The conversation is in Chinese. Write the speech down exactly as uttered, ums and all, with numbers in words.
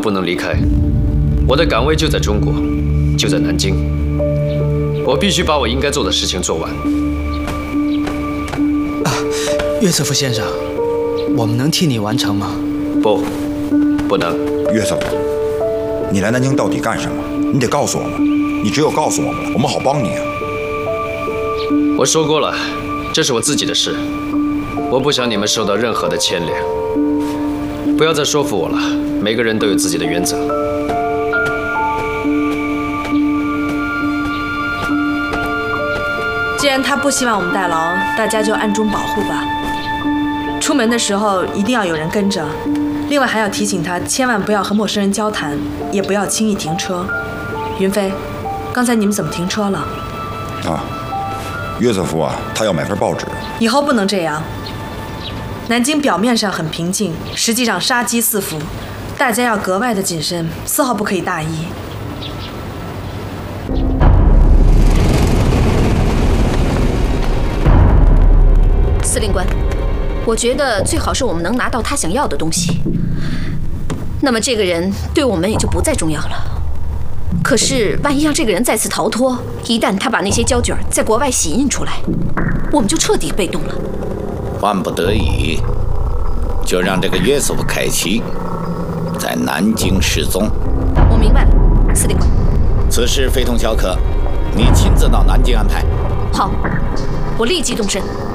不能离开，我的岗位就在中国，就在南京。我必须把我应该做的事情做完。 啊，约瑟夫先生，我们能替你完成吗？ 不，不能。 约瑟夫，你来南京到底干什么？你得告诉我们，你只有告诉我们了，我们好帮你啊。 我说过了，这是我自己的事，我不想你们受到任何的牵连。不要再说服我了，每个人都有自己的原则。 既然他不希望我们代劳，大家就暗中保护吧。出门的时候一定要有人跟着，另外还要提醒他，千万不要和陌生人交谈，也不要轻易停车。云飞，刚才你们怎么停车了？ 啊，约瑟夫啊，他要买份报纸。 以后不能这样。南京表面上很平静，实际上杀机四伏，大家要格外的谨慎，丝毫不可以大意。 司令官，我觉得最好是我们能拿到他想要的东西，那么这个人对我们也就不再重要了。可是万一让这个人再次逃脱，一旦他把那些胶卷在国外洗印出来，我们就彻底被动了。 万不得已，就让这个约瑟夫·凯奇在南京失踪。 我明白了，司令官。 此事非同小可，你亲自到南京安排。 好，我立即动身。